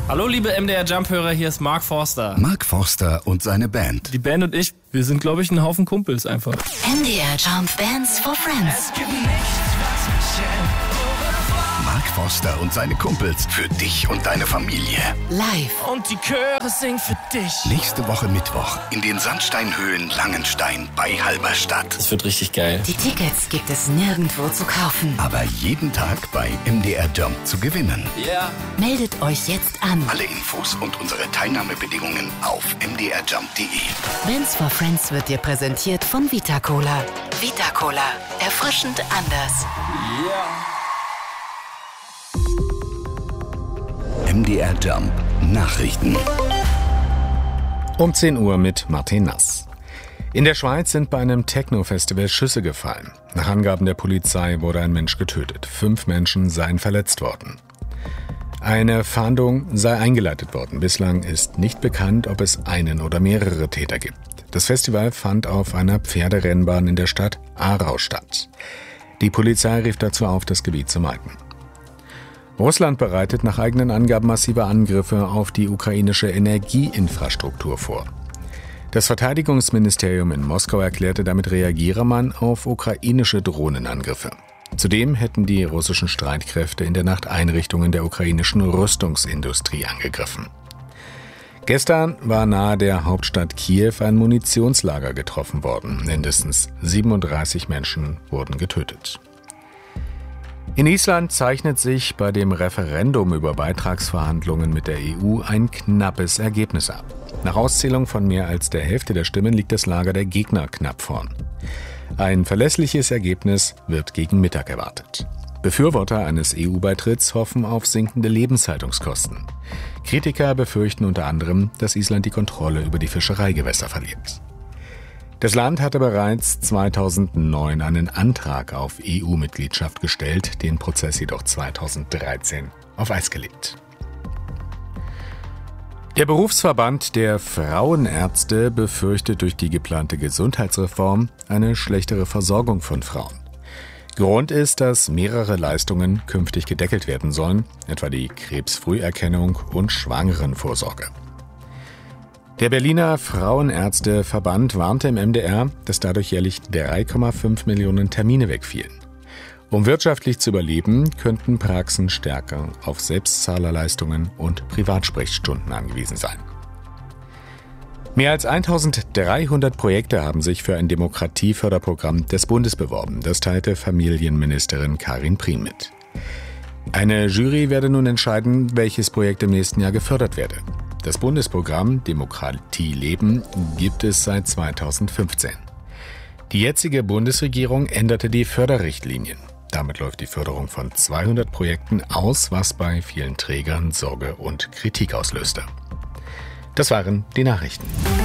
Hallo liebe MDR Jump-Hörer, hier ist Mark Forster. Mark Forster und seine Band. Die Band und ich, wir sind glaube ich ein Haufen Kumpels einfach. MDR Jump Bands for Friends. Mark Forster und seine Kumpels für dich und deine Familie. Live. Und die Chöre singen für dich. Nächste Woche Mittwoch in den Sandsteinhöhlen Langenstein bei Halberstadt. Das wird richtig geil. Die Tickets gibt es nirgendwo zu kaufen. Aber jeden Tag bei MDR Jump zu gewinnen. Ja. Yeah. Meldet euch jetzt an. Alle Infos und unsere Teilnahmebedingungen auf mdrjump.de. Bands for Friends wird dir präsentiert von Vita Cola. Vita Cola. Erfrischend anders. Ja. Yeah. MDR Jump Nachrichten. Um 10 Uhr mit Martin Nass. In der Schweiz sind bei einem Techno-Festival Schüsse gefallen. Nach Angaben der Polizei wurde ein Mensch getötet. 5 Menschen seien verletzt worden. Eine Fahndung sei eingeleitet worden. Bislang ist nicht bekannt, ob es einen oder mehrere Täter gibt. Das Festival fand auf einer Pferderennbahn in der Stadt Aarau statt. Die Polizei rief dazu auf, das Gebiet zu meiden. Russland bereitet nach eigenen Angaben massive Angriffe auf die ukrainische Energieinfrastruktur vor. Das Verteidigungsministerium in Moskau erklärte, damit reagiere man auf ukrainische Drohnenangriffe. Zudem hätten die russischen Streitkräfte in der Nacht Einrichtungen der ukrainischen Rüstungsindustrie angegriffen. Gestern war nahe der Hauptstadt Kiew ein Munitionslager getroffen worden. Mindestens 37 Menschen wurden getötet. In Island zeichnet sich bei dem Referendum über Beitragsverhandlungen mit der EU ein knappes Ergebnis ab. Nach Auszählung von mehr als der Hälfte der Stimmen liegt das Lager der Gegner knapp vorn. Ein verlässliches Ergebnis wird gegen Mittag erwartet. Befürworter eines EU-Beitritts hoffen auf sinkende Lebenshaltungskosten. Kritiker befürchten unter anderem, dass Island die Kontrolle über die Fischereigewässer verliert. Das Land hatte bereits 2009 einen Antrag auf EU-Mitgliedschaft gestellt, den Prozess jedoch 2013 auf Eis gelegt. Der Berufsverband der Frauenärzte befürchtet durch die geplante Gesundheitsreform eine schlechtere Versorgung von Frauen. Grund ist, dass mehrere Leistungen künftig gedeckelt werden sollen, etwa die Krebsfrüherkennung und Schwangerenvorsorge. Der Berliner Frauenärzteverband warnte im MDR, dass dadurch jährlich 3,5 Millionen Termine wegfielen. Um wirtschaftlich zu überleben, könnten Praxen stärker auf Selbstzahlerleistungen und Privatsprechstunden angewiesen sein. Mehr als 1300 Projekte haben sich für ein Demokratieförderprogramm des Bundes beworben. Das teilte Familienministerin Karin Prien mit. Eine Jury werde nun entscheiden, welches Projekt im nächsten Jahr gefördert werde. Das Bundesprogramm Demokratie leben gibt es seit 2015. Die jetzige Bundesregierung änderte die Förderrichtlinien. Damit läuft die Förderung von 200 Projekten aus, was bei vielen Trägern Sorge und Kritik auslöste. Das waren die Nachrichten.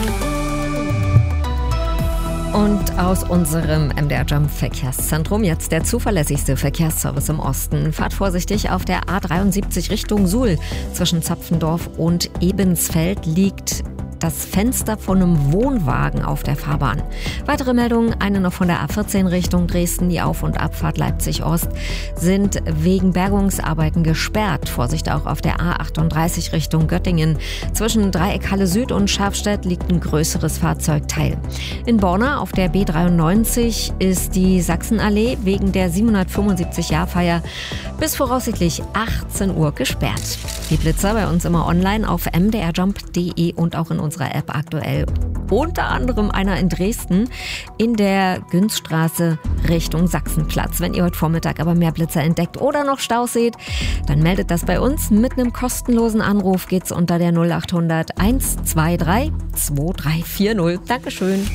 Und aus unserem MDR Jump Verkehrszentrum jetzt der zuverlässigste Verkehrsservice im Osten. Fahrt vorsichtig auf der A73 Richtung Suhl. Zwischen Zapfendorf und Ebensfeld liegt das Fenster von einem Wohnwagen auf der Fahrbahn. Weitere Meldungen, eine noch von der A14 Richtung Dresden. Die Auf- und Abfahrt Leipzig-Ost sind wegen Bergungsarbeiten gesperrt. Vorsicht auch auf der A38 Richtung Göttingen. Zwischen Dreieckhalle Süd und Schafstedt liegt ein größeres Fahrzeugteil. In Borna auf der B93 ist die Sachsenallee wegen der 775-Jahr-Feier bis voraussichtlich 18 Uhr gesperrt. Die Blitzer bei uns immer online auf mdrjump.de und auch in unserer App aktuell. Unter anderem einer in Dresden in der Günzstraße Richtung Sachsenplatz. Wenn ihr heute Vormittag aber mehr Blitzer entdeckt oder noch Staus seht, dann meldet das bei uns. Mit einem kostenlosen Anruf geht's unter der 0800 123 2340. Dankeschön.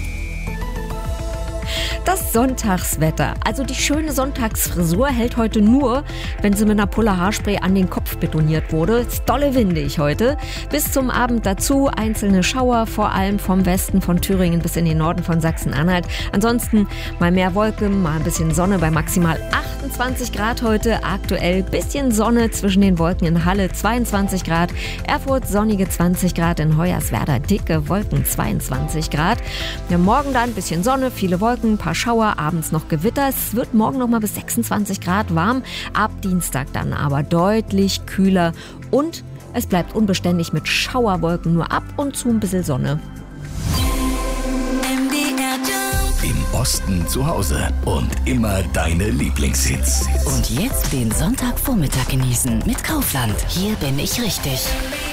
Das Sonntagswetter, also die schöne Sonntagsfrisur, hält heute nur, wenn sie mit einer Pulle Haarspray an den Kopf betoniert wurde. Es ist dolle windig heute. Bis zum Abend dazu einzelne Schauer, vor allem vom Westen von Thüringen bis in den Norden von Sachsen-Anhalt. Ansonsten mal mehr Wolken, mal ein bisschen Sonne bei maximal 28 Grad heute. Aktuell bisschen Sonne zwischen den Wolken in Halle, 22 Grad. Erfurt sonnige 20 Grad, in Hoyerswerda dicke Wolken, 22 Grad. Ja, morgen dann ein bisschen Sonne, viele Wolken, ein paar Schauer, abends noch Gewitter. Es wird morgen noch mal bis 26 Grad warm. Ab Dienstag dann aber deutlich kühler und Es bleibt unbeständig mit Schauerwolken, nur ab und zu ein bisschen Sonne. Im Osten zu Hause und immer deine Lieblingshits. Und jetzt den Sonntagvormittag genießen mit Kaufland. Hier bin ich richtig.